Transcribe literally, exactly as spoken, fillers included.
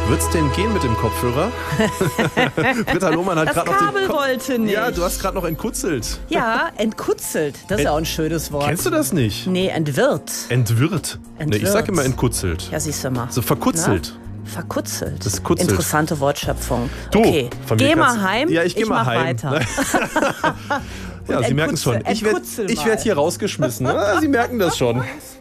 Wird's denn gehen mit dem Kopfhörer? Britta Lohmann hat Das gerade noch den Kabel Ko- wollte nicht. Ja, du hast gerade noch entkutzelt. Ja, entkutzelt. Das ist Ent- ja auch ein schönes Wort. Kennst du das nicht? Nee, entwirrt. Entwirrt. Nee, ich Entwirrt. sag immer entkutzelt. Ja, siehst du mal. So verkutzelt. Na? Verkutzelt. Das kutzelt. Interessante Wortschöpfung. Du, okay, von mir geh kannst- mal heim. Ja, ich geh mal mach heim. weiter. Ja, Sie merken es schon. entkutzel- Ich werde entkutzel ich werd mal. hier rausgeschmissen. Ah, Sie merken das schon.